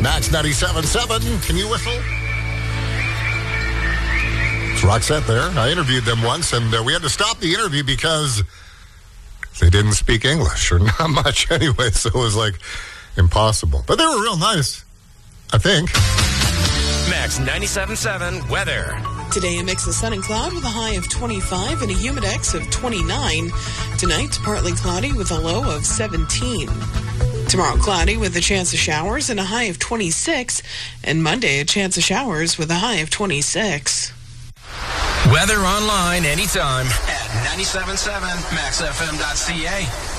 Max 97.7. Can you whistle? It's Roxette there. I interviewed them once, and we had to stop the interview because they didn't speak English, or not much anyway, so it was like impossible. But they were real nice, I think. Max 97.7 weather. Today, a mix of sun and cloud with a high of 25 and a humidex of 29. Tonight, partly cloudy with a low of 17. Tomorrow, cloudy with a chance of showers and a high of 26. And Monday, a chance of showers with a high of 26. Weather online anytime at 97.7maxfm.ca.